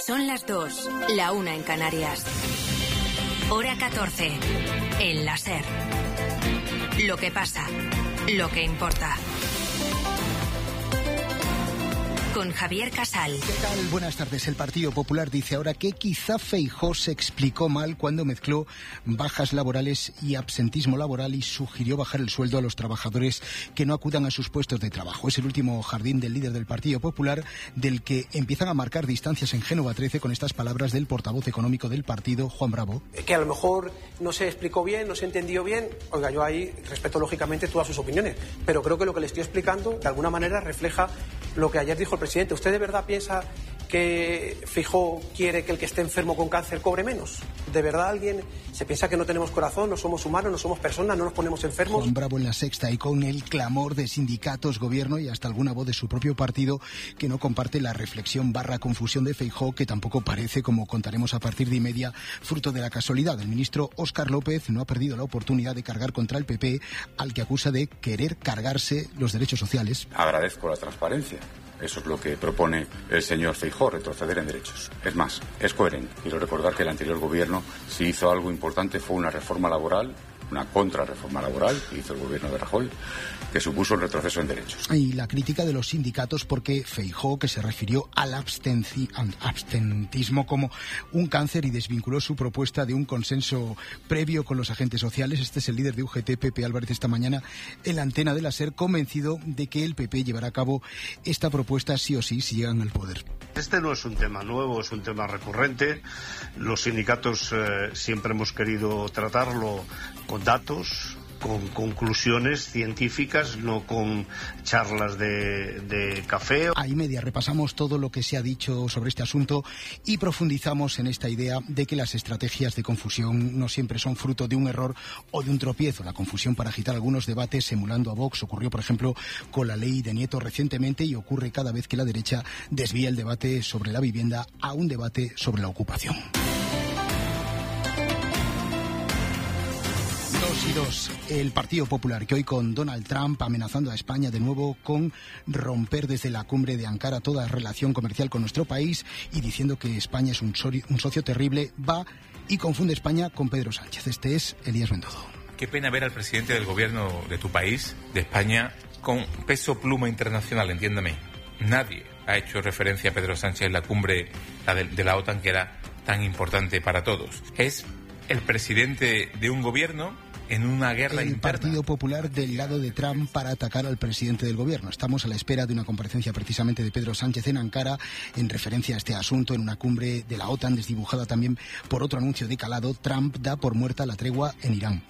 Son las 2, la 1 en Canarias. Hora 14, en la SER. Lo que pasa, lo que importa. Con Javier Casal. ¿Qué tal? Buenas tardes. El Partido Popular dice ahora que quizá Feijóo se explicó mal cuando mezcló bajas laborales y absentismo laboral y sugirió bajar el sueldo a los trabajadores que no acudan a sus puestos de trabajo. Es el último jardín del líder del Partido Popular, del que empiezan a marcar distancias en Génova 13 con estas palabras del portavoz económico del partido, Juan Bravo. Que a lo mejor no se explicó bien, no se entendió bien. Oiga, yo ahí respeto lógicamente todas sus opiniones, pero creo que lo que le estoy explicando de alguna manera refleja lo que ayer dijo el presidente. ¿Usted de verdad piensa que Feijóo quiere que el que esté enfermo con cáncer cobre menos? ¿De verdad alguien se piensa que no tenemos corazón, no somos humanos, no somos personas, no nos ponemos enfermos? Juan Bravo en La Sexta, y con el clamor de sindicatos, gobierno y hasta alguna voz de su propio partido que no comparte la reflexión / confusión de Feijóo, que tampoco parece, como contaremos a partir de y media, fruto de la casualidad. El ministro Óscar López no ha perdido la oportunidad de cargar contra el PP, al que acusa de querer cargarse los derechos sociales. Agradezco la transparencia. Eso es lo que propone el señor Feijóo, retroceder en derechos. Es más, es coherente. Quiero recordar que el anterior gobierno, si hizo algo importante, fue una reforma laboral, una contrarreforma laboral que hizo el gobierno de Rajoy, que supuso un retroceso en derechos. Y la crítica de los sindicatos porque Feijóo, que se refirió al abstentismo como un cáncer y desvinculó su propuesta de un consenso previo con los agentes sociales. Este es el líder de UGT, Pepe Álvarez, esta mañana en la antena de la SER, convencido de que el PP llevará a cabo esta propuesta sí o sí si llegan al poder. Este no es un tema nuevo, es un tema recurrente. Los sindicatos siempre hemos querido tratarlo con datos, con conclusiones científicas, no con charlas de café. A y media repasamos todo lo que se ha dicho sobre este asunto y profundizamos en esta idea de que las estrategias de confusión no siempre son fruto de un error o de un tropiezo. La confusión para agitar algunos debates emulando a Vox ocurrió, por ejemplo, con la ley de Nieto recientemente y ocurre cada vez que la derecha desvía el debate sobre la vivienda a un debate sobre la ocupación. 2 y 2. El Partido Popular, que hoy con Donald Trump amenazando a España de nuevo con romper desde la cumbre de Ankara toda relación comercial con nuestro país y diciendo que España es un socio terrible, va y confunde España con Pedro Sánchez. Este es Elías Bendodo. Qué pena ver al presidente del gobierno de tu país, de España, con peso pluma internacional, entiéndeme. Nadie ha hecho referencia a Pedro Sánchez en la cumbre de la OTAN, que era tan importante para todos. Es el presidente de un gobierno en una guerra interna. El Partido Popular del lado de Trump para atacar al presidente del gobierno. Estamos a la espera de una comparecencia precisamente de Pedro Sánchez en Ankara en referencia a este asunto en una cumbre de la OTAN desdibujada también por otro anuncio de calado. Trump da por muerta la tregua en Irán.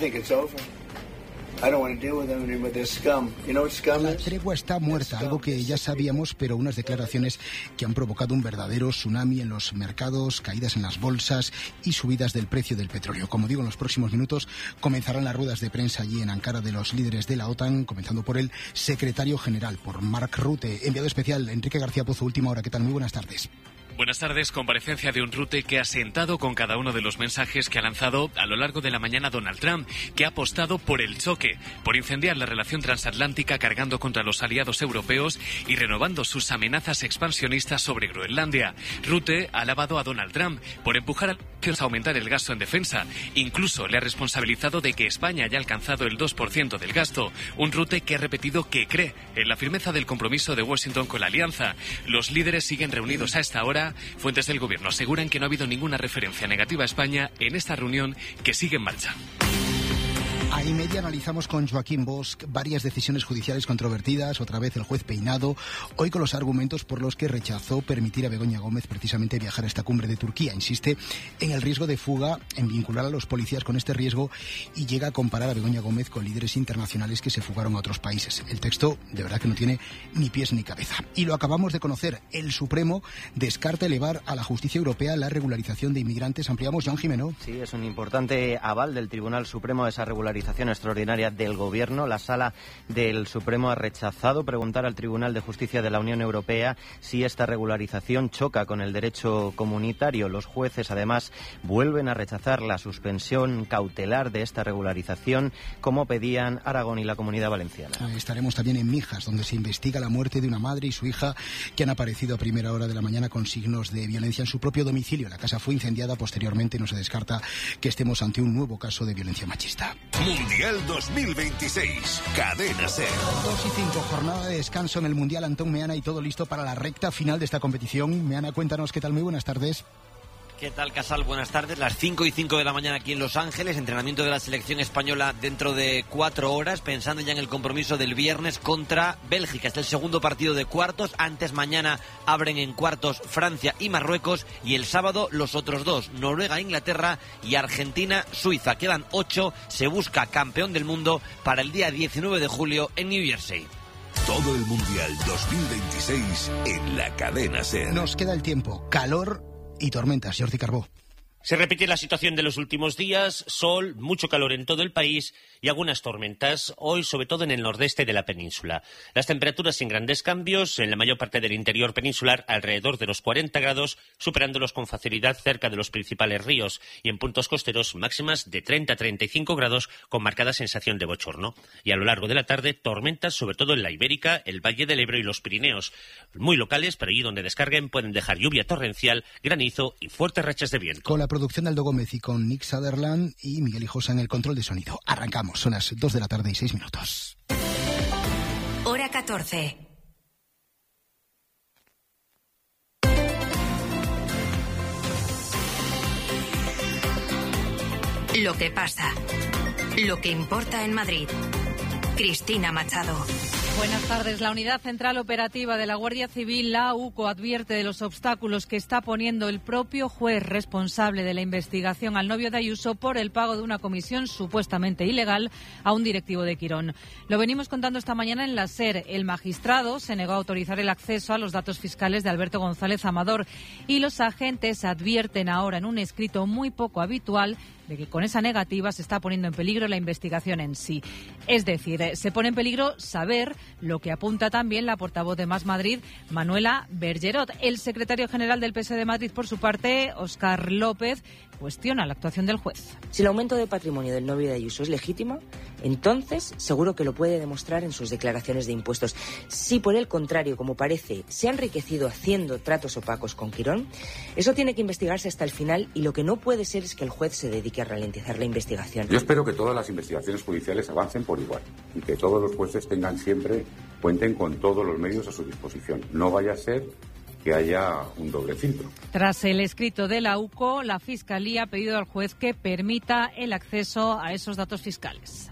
La tregua está muerta, algo que ya sabíamos, pero unas declaraciones que han provocado un verdadero tsunami en los mercados, caídas en las bolsas y subidas del precio del petróleo. Como digo, en los próximos minutos comenzarán las ruedas de prensa allí en Ankara de los líderes de la OTAN, comenzando por el secretario general, por Mark Rutte. Enviado especial, Enrique García Pozo, Última Hora. ¿Qué tal? Muy buenas tardes. Buenas tardes. Comparecencia de un Rutte que ha sentado con cada uno de los mensajes que ha lanzado a lo largo de la mañana Donald Trump, que ha apostado por el choque, por incendiar la relación transatlántica cargando contra los aliados europeos y renovando sus amenazas expansionistas sobre Groenlandia. Rutte ha alabado a Donald Trump por empujar a aumentar el gasto en defensa. Incluso le ha responsabilizado de que España haya alcanzado el 2% del gasto. Un Rutte que ha repetido que cree en la firmeza del compromiso de Washington con la alianza. Los líderes siguen reunidos a esta hora. Fuentes del gobierno aseguran que no ha habido ninguna referencia negativa a España en esta reunión que sigue en marcha. A y media analizamos con Joaquín Bosch varias decisiones judiciales controvertidas, otra vez el juez Peinado, hoy con los argumentos por los que rechazó permitir a Begoña Gómez precisamente viajar a esta cumbre de Turquía. Insiste en el riesgo de fuga, en vincular a los policías con este riesgo y llega a comparar a Begoña Gómez con líderes internacionales que se fugaron a otros países. El texto de verdad que no tiene ni pies ni cabeza. Y lo acabamos de conocer, el Supremo descarta elevar a la justicia europea la regularización de inmigrantes. Ampliamos, Joan Jimeno. Sí, es un importante aval del Tribunal Supremo a esa regularización regularización extraordinaria del Gobierno. La Sala del Supremo ha rechazado preguntar al Tribunal de Justicia de la Unión Europea si esta regularización choca con el derecho comunitario. Los jueces, además, vuelven a rechazar la suspensión cautelar de esta regularización, como pedían Aragón y la Comunidad Valenciana. Estaremos también en Mijas, donde se investiga la muerte de una madre y su hija que han aparecido a primera hora de la mañana con signos de violencia en su propio domicilio. La casa fue incendiada. Posteriormente no se descarta que estemos ante un nuevo caso de violencia machista. Mundial 2026, Cadena SER. 2:05, jornada de descanso en el Mundial. Antón Meana, y todo listo para la recta final de esta competición. Meana, cuéntanos qué tal. Muy buenas tardes. ¿Qué tal, Casal? Buenas tardes. Las 5:05 de la mañana aquí en Los Ángeles. Entrenamiento de la selección española dentro de 4 horas, pensando ya en el compromiso del viernes contra Bélgica. Este es el segundo partido de cuartos. Antes, mañana abren en cuartos Francia y Marruecos. Y el sábado los otros dos, Noruega, Inglaterra y Argentina, Suiza. Quedan 8. Se busca campeón del mundo para el día 19 de julio en New Jersey. Todo el Mundial 2026 en la Cadena SER. Nos queda el tiempo. Calor y tormentas. Jordi Carbó. Se repite la situación de los últimos días, sol, mucho calor en todo el país y algunas tormentas, hoy sobre todo en el nordeste de la península. Las temperaturas sin grandes cambios, en la mayor parte del interior peninsular alrededor de los 40 grados, superándolos con facilidad cerca de los principales ríos, y en puntos costeros máximas de 30 a 35 grados con marcada sensación de bochorno. Y a lo largo de la tarde, tormentas sobre todo en la Ibérica, el Valle del Ebro y los Pirineos, muy locales, pero allí donde descarguen pueden dejar lluvia torrencial, granizo y fuertes rachas de viento. Con la producción de Aldo Gómez y con Nick Sutherland y Miguel Hijosa en el control de sonido. Arrancamos, son las 2 de la tarde y 6 minutos. Hora 14. Lo que pasa. Lo que importa en Madrid. Cristina Machado. Buenas tardes. La Unidad Central Operativa de la Guardia Civil, la UCO, advierte de los obstáculos que está poniendo el propio juez responsable de la investigación al novio de Ayuso por el pago de una comisión supuestamente ilegal a un directivo de Quirón. Lo venimos contando esta mañana en la SER. El magistrado se negó a autorizar el acceso a los datos fiscales de Alberto González Amador y los agentes advierten ahora en un escrito muy poco habitual de que con esa negativa se está poniendo en peligro la investigación en sí. Es decir, se pone en peligro saber lo que apunta también la portavoz de Más Madrid, Manuela Bergerot. El secretario general del PSOE de Madrid, por su parte, Óscar López, cuestiona la actuación del juez. Si el aumento de patrimonio del novio de Ayuso es legítimo, entonces seguro que lo puede demostrar en sus declaraciones de impuestos. Si por el contrario, como parece, se ha enriquecido haciendo tratos opacos con Quirón, eso tiene que investigarse hasta el final, y lo que no puede ser es que el juez se dedique a ralentizar la investigación. Yo espero que todas las investigaciones judiciales avancen por igual y que todos los jueces cuenten con todos los medios a su disposición. No vaya a ser que haya un doble filtro. Tras el escrito de la UCO, la Fiscalía ha pedido al juez que permita el acceso a esos datos fiscales.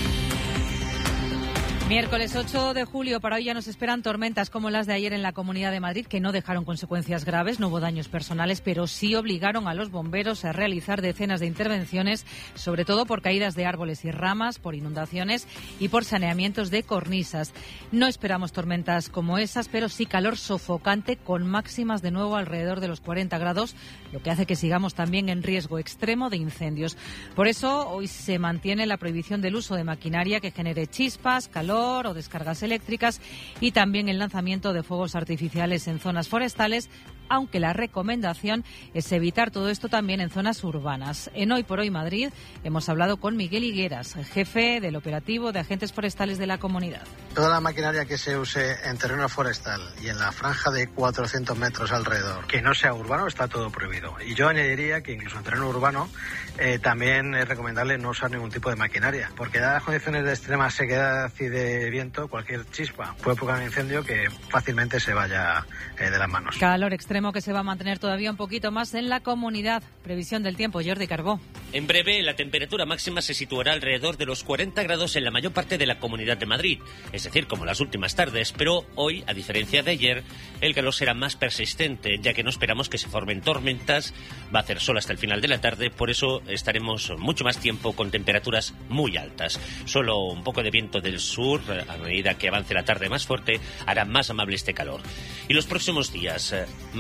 Miércoles 8 de julio, para hoy ya nos esperan tormentas como las de ayer en la Comunidad de Madrid, que no dejaron consecuencias graves, no hubo daños personales, pero sí obligaron a los bomberos a realizar decenas de intervenciones, sobre todo por caídas de árboles y ramas, por inundaciones y por saneamientos de cornisas. No esperamos tormentas como esas, pero sí calor sofocante con máximas de nuevo alrededor de los 40 grados, lo que hace que sigamos también en riesgo extremo de incendios. Por eso hoy se mantiene la prohibición del uso de maquinaria que genere chispas, calor o descargas eléctricas, y también el lanzamiento de fuegos artificiales en zonas forestales, aunque la recomendación es evitar todo esto también en zonas urbanas. En Hoy por Hoy Madrid hemos hablado con Miguel Higueras, jefe del operativo de agentes forestales de la comunidad. Toda la maquinaria que se use en terreno forestal y en la franja de 400 metros alrededor, que no sea urbano, está todo prohibido. Y yo añadiría que incluso en terreno urbano también es recomendable no usar ningún tipo de maquinaria, porque dadas las condiciones de extrema sequedad y de viento, cualquier chispa puede provocar un incendio que fácilmente se vaya de las manos. Calor extremo que se va a mantener todavía un poquito más en la comunidad. Previsión del tiempo, Jordi Carbó. En breve, la temperatura máxima se situará alrededor de los 40 grados en la mayor parte de la Comunidad de Madrid, es decir, como las últimas tardes, pero hoy, a diferencia de ayer, el calor será más persistente, ya que no esperamos que se formen tormentas, va a hacer sol hasta el final de la tarde, por eso estaremos mucho más tiempo con temperaturas muy altas. Solo un poco de viento del sur, a medida que avance la tarde más fuerte, hará más amable este calor. Y los próximos días, mañana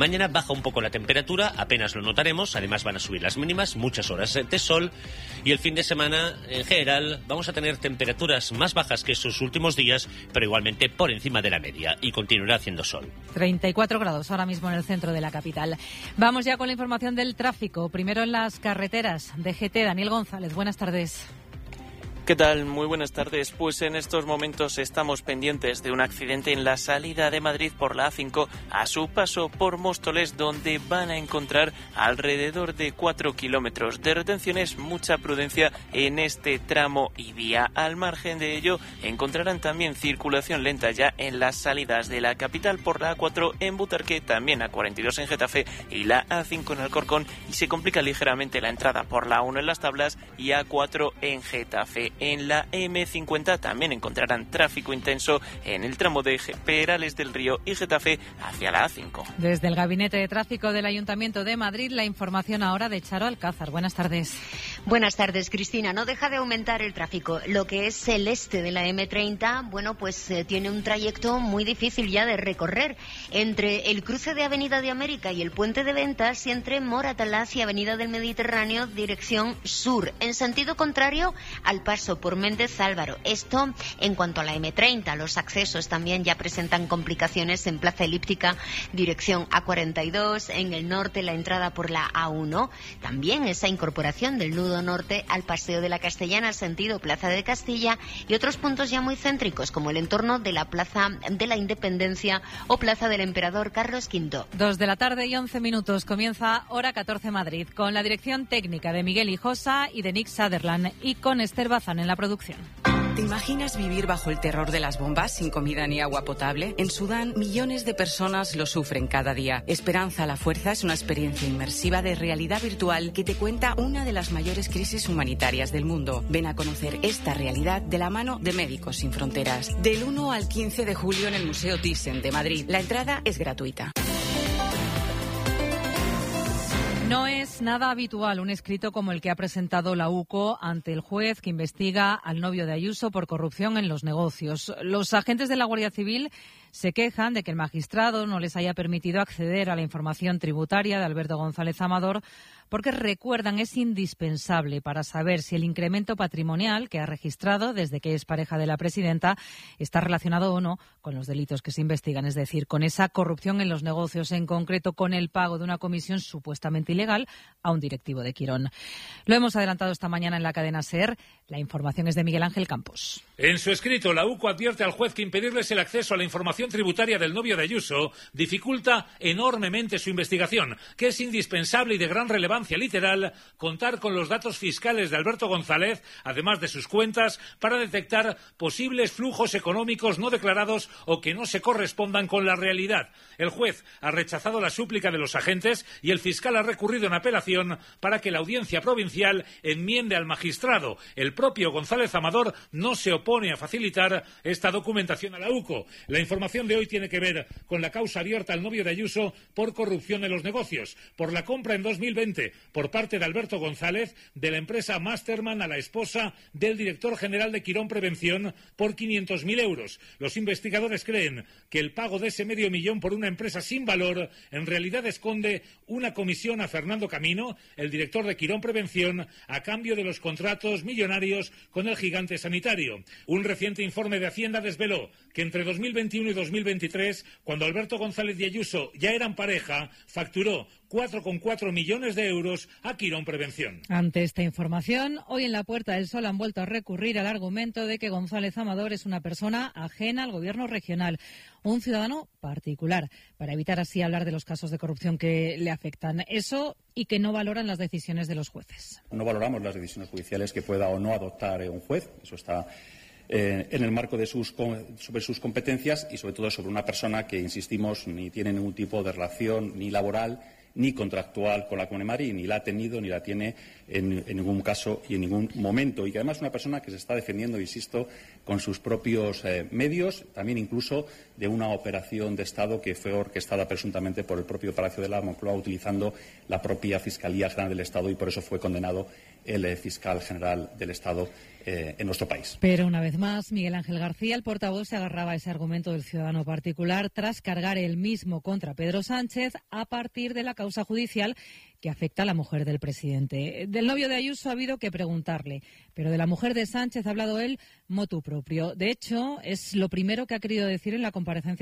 Mañana baja un poco la temperatura, apenas lo notaremos, además van a subir las mínimas, muchas horas de sol, y el fin de semana, en general, vamos a tener temperaturas más bajas que estos últimos días, pero igualmente por encima de la media, y continuará haciendo sol. 34 grados ahora mismo en el centro de la capital. Vamos ya con la información del tráfico. Primero en las carreteras. DGT, Daniel González, buenas tardes. ¿Qué tal? Muy buenas tardes. Pues en estos momentos estamos pendientes de un accidente en la salida de Madrid por la A5 a su paso por Móstoles, donde van a encontrar alrededor de 4 kilómetros de retenciones. Mucha prudencia en este tramo y vía. Al margen de ello, encontrarán también circulación lenta ya en las salidas de la capital por la A4 en Butarque, también A42 en Getafe y la A5 en Alcorcón, y se complica ligeramente la entrada por la A1 en Las Tablas y A4 en Getafe. En la M50 también encontrarán tráfico intenso en el tramo de Perales del Río y Getafe hacia la A5. Desde el Gabinete de Tráfico del Ayuntamiento de Madrid, la información ahora de Charo Alcázar. Buenas tardes. Buenas tardes, Cristina. No deja de aumentar el tráfico. Lo que es el este de la M30, bueno, pues tiene un trayecto muy difícil ya de recorrer. Entre el cruce de Avenida de América y el Puente de Ventas, y entre Moratalaz y Avenida del Mediterráneo, dirección sur. En sentido contrario al paso por Méndez Álvaro. Esto en cuanto a la M30. Los accesos también ya presentan complicaciones en Plaza Elíptica, dirección A42. En el norte, la entrada por la A1. También esa incorporación del nudo norte al Paseo de la Castellana, sentido Plaza de Castilla, y otros puntos ya muy céntricos, como el entorno de la Plaza de la Independencia o Plaza del Emperador Carlos V. 2 de la tarde y 11 minutos. Comienza Hora 14 Madrid, con la dirección técnica de Miguel Hijosa y de Nick Sutherland, y con Esther Bazán en la producción. ¿Te imaginas vivir bajo el terror de las bombas sin comida ni agua potable? En Sudán, millones de personas lo sufren cada día. Esperanza a la Fuerza es una experiencia inmersiva de realidad virtual que te cuenta una de las mayores crisis humanitarias del mundo. Ven a conocer esta realidad de la mano de Médicos Sin Fronteras. Del 1 al 15 de julio en el Museo Thyssen de Madrid. La entrada es gratuita. No es nada habitual un escrito como el que ha presentado la UCO ante el juez que investiga al novio de Ayuso por corrupción en los negocios. Los agentes de la Guardia Civil se quejan de que el magistrado no les haya permitido acceder a la información tributaria de Alberto González Amador, porque recuerdan es indispensable para saber si el incremento patrimonial que ha registrado desde que es pareja de la presidenta está relacionado o no con los delitos que se investigan, es decir, con esa corrupción en los negocios, en concreto con el pago de una comisión supuestamente ilegal a un directivo de Quirón. Lo hemos adelantado esta mañana en la cadena SER. La información es de Miguel Ángel Campos. En su escrito, la UCO advierte al juez que impedirles el acceso a la información tributaria del novio de Ayuso dificulta enormemente su investigación, que es indispensable y de gran relevancia literal contar con los datos fiscales de Alberto González, además de sus cuentas, para detectar posibles flujos económicos no declarados o que no se correspondan con la realidad. El juez ha rechazado la súplica de los agentes y el fiscal ha recurrido en apelación para que la audiencia provincial enmiende al magistrado. El propio González Amador no se opone a facilitar esta documentación a la UCO. La información de hoy tiene que ver con la causa abierta al novio de Ayuso por corrupción en los negocios, por la compra en 2020 por parte de Alberto González de la empresa Masterman a la esposa del director general de Quirón Prevención por 500.000 euros. Los investigadores creen que el pago de ese $500.000 por una empresa sin valor en realidad esconde una comisión a Fernando Camino, el director de Quirón Prevención, a cambio de los contratos millonarios con el gigante sanitario. Un reciente informe de Hacienda desveló que entre 2021 y 2023, cuando Alberto González y Ayuso ya eran pareja, facturó 4,4 millones de euros a Quirón Prevención. Ante esta información, hoy en la Puerta del Sol han vuelto a recurrir al argumento de que González Amador es una persona ajena al gobierno regional, un ciudadano particular, para evitar así hablar de los casos de corrupción que le afectan. Eso, y que no valoran las decisiones de los jueces. No valoramos las decisiones judiciales que pueda o no adoptar un juez. Eso está en el marco de sobre sus competencias y sobre todo sobre una persona que, insistimos, ni tiene ningún tipo de relación ni laboral ni contractual con la Comunidad de Madrid, ni la ha tenido ni la tiene en ningún caso y en ningún momento. Y que además es una persona que se está defendiendo, insisto, con sus propios medios, también incluso de una operación de Estado que fue orquestada presuntamente por el propio Palacio de la Moncloa, utilizando la propia Fiscalía General del Estado, y por eso fue condenado el fiscal general del Estado en nuestro país. Pero una vez más, Miguel Ángel García, el portavoz, se agarraba a ese argumento del ciudadano particular tras cargar él mismo contra Pedro Sánchez a partir de la causa judicial que afecta a la mujer del presidente. Del novio de Ayuso ha habido que preguntarle, pero de la mujer de Sánchez ha hablado él motu propio. De hecho, es lo primero que ha querido decir en la comparecencia